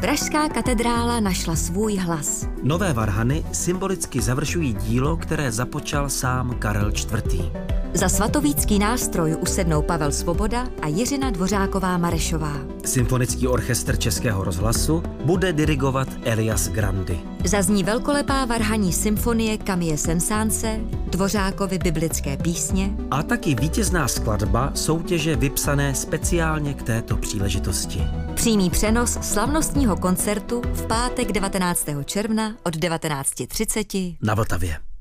Pražská katedrála našla svůj hlas. Nové varhany symbolicky završují dílo, které započal sám Karel IV. Za svatovícký nástroj usednou Pavel Svoboda a Jiřina Dvořáková-Marešová. Symfonický orchestr Českého rozhlasu bude dirigovat Elias Grandy. Zazní velkolepá varhaní symfonie Camille Saint-Saënse, Dvořákovy biblické písně A taky vítězná skladba soutěže vypsané speciálně k této příležitosti. Přímý přenos slavnostního koncertu v pátek 19. června od 19:30 Na Vltavě.